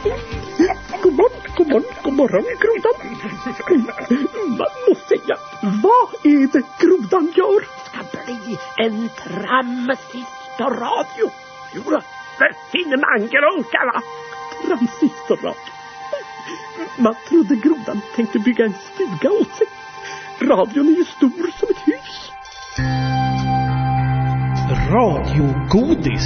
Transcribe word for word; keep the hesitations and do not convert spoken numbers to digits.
God morgon, god morgon, god morgon, grodan. Man måste säga, vad är det grodan gör? Ska bli en transistorradio. Jo, det finner man grunka, va? Transistorradio. Man trodde grodan tänkte bygga en stuga åt sig. Radion är ju stor som ett hus. Radiogodis.